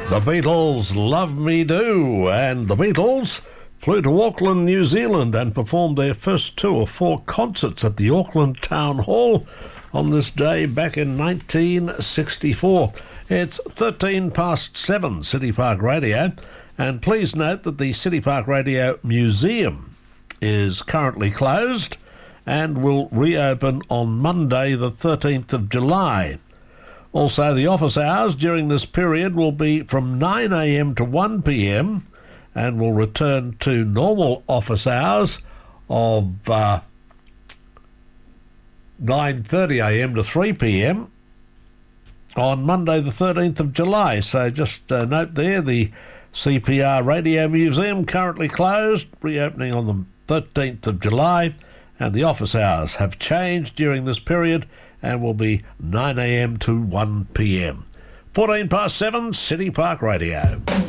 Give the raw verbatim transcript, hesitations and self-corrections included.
The Beatles, Love Me Do, and the Beatles flew to Auckland, New Zealand and performed their first two of four concerts at the Auckland Town Hall on this day back in nineteen sixty-four. It's thirteen past seven, City Park Radio, and please note that the City Park Radio Museum is currently closed and will reopen on Monday the thirteenth of July. Also, the office hours during this period will be from nine a m to one p m and will return to normal office hours of uh, nine thirty a m to three p m on Monday the thirteenth of July. So just uh, note there, the C P R Radio Museum currently closed, reopening on the thirteenth of July, and the office hours have changed during this period and will be nine a m to one p m. fourteen past seven, City Park Radio.